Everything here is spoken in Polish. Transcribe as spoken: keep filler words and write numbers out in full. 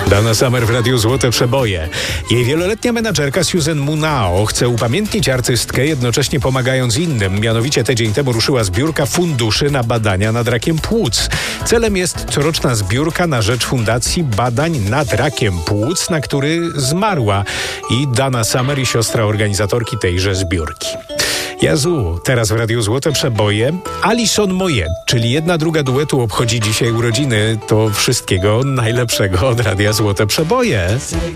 Dana Summer w Radiu Złote Przeboje. Jej wieloletnia menadżerka Susan Munao chce upamiętnić artystkę, jednocześnie pomagając innym. Mianowicie tydzień temu ruszyła zbiórka funduszy na badania nad rakiem płuc. Celem jest coroczna zbiórka na rzecz Fundacji Badań nad Rakiem Płuc, na który zmarła i Dana Summer i siostra organizatorki tejże zbiórki. Jazu, teraz w Radiu Złote Przeboje Alison Moyet, czyli jedna druga duetu obchodzi dzisiaj urodziny. To wszystkiego najlepszego od Radia Złote Przeboje.